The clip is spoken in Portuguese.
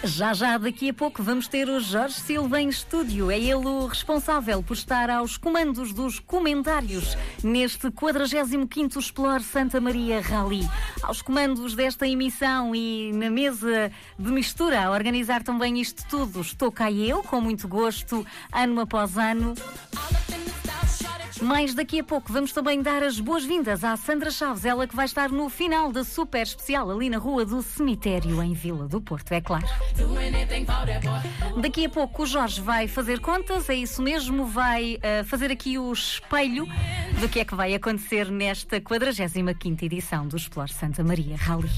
Já daqui a pouco vamos ter o Jorge Silva em estúdio. É ele o responsável por estar aos comandos dos comentários neste 45º Explore Santa Maria Rally. Aos comandos desta emissão e na mesa de mistura, a organizar também isto tudo, estou cá eu, com muito gosto, ano após ano. Mas daqui a pouco vamos também dar as boas-vindas à Sandra Chaves, ela que vai estar no final da super especial ali na Rua do Cemitério, em Vila do Porto, é claro. Daqui a pouco o Jorge vai fazer contas, é isso mesmo, vai fazer aqui o espelho do que é que vai acontecer nesta 45ª edição do Explore Santa Maria Rally.